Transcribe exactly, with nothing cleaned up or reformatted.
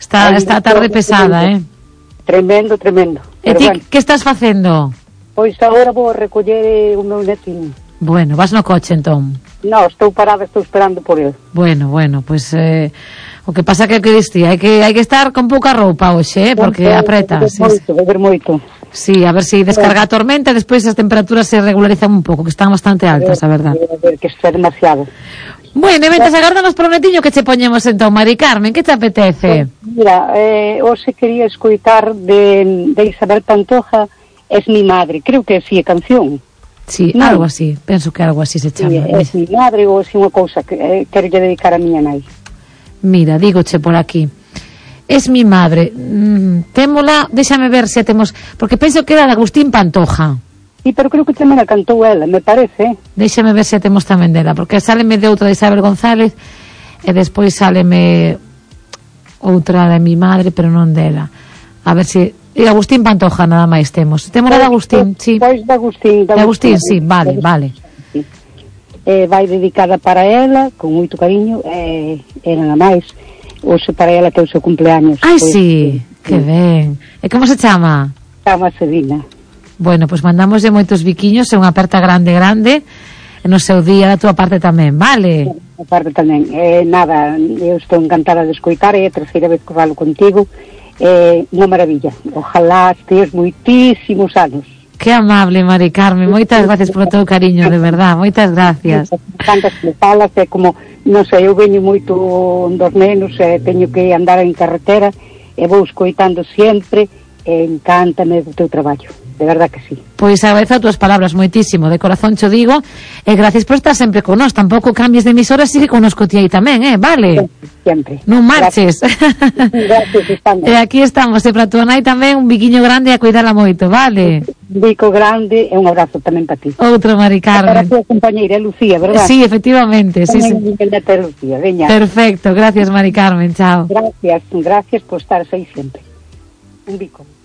Está, está a tarde pesada, eh? Tremendo, tremendo. E ti, bueno, que estás facendo? Pois agora vou a recoller o meu netín. Bueno, vas no coche, entón? No, estou parada, estou esperando por ele. Bueno, bueno, pois... Eh, o que pasa que, que diste, hai que, hai que estar con pouca roupa hoxe, eh? Porque Entón, apreta. Beber Sí, moito, beber moito. Sí, a ver se si descarga a tormenta, despois as temperaturas se regularizan un pouco, que están bastante altas, a verdad. A ver, que isto é demasiado. Bueno, e mentres agardamos por o netiño, que che poñemos entón, Mari Carmen, que te apetece? Pues, mira, eh, hoxe quería escoitar de, de Isabel Pantoja, Es mi madre, creo que sí, é canción. Sí, no, algo así, penso que algo así se chama. Sí, Es mi madre, ou así unha cousa que eh, quero dedicar a miña nai. Mira, dígoche por aquí. Es mi madre. Mm, témola, déxame ver se temos, porque penso que era de Agustín Pantoja. Sí, pero creo que tamén a cantou ela, me parece. Déxame ver se temos tamén dela, porque sáleme de outra de Isabel González e despois sáleme outra de mi madre, pero non dela. A ver se... E Agustín Pantoja nada máis temos. Temos de Agustín, sí. Pois de Agustín. De Agustín, sí, vale, vale. Sí. Eh, vai dedicada para ela, con moito cariño, e eh, nada máis. Hoxe para ela que é o seu cumpleaños. Ai, pois, sí, sí, que ben. E como se chama? Chama Sedina. Bueno, pois pues mandamoslle moitos biquiños e unha aperta grande, grande, e no seu día da túa parte tamén, vale? A parte tamén. Eh, nada, eu estou encantada de escoitar, é a terceira vez que falo contigo. É unha maravilla. Ojalá estes moitísimos anos. Que amable, Mari Carmen, moitas gracias polo teu cariño, de verdad, moitas gracias. Tantas que falas, é como, non sei, eu veño moito dos nenos, e teño que andar en carretera, e vou escoitando sempre, e encántame do teu traballo, de verdad que sí. Pois agradezo as túas palabras moitísimo, de corazón cho digo, e gracias por estar sempre con nós, tampouco cambies de emisora, sigue connosco ti aí tamén, eh, vale? Sempre. Non marches. Gracias, gracias estamos. E aquí estamos, e para tua nai tamén un biquiño grande a cuidarla moito, vale? Un bico grande e un abrazo tamén para ti. Outro, Mari Carmen. Para a tua compañeira, Lucía, verdad? Sí, efectivamente. Sí, sí. Lucía, veña. Perfecto, gracias, Mari Carmen, chao. Gracias, gracias por estar aí sempre. Un bico.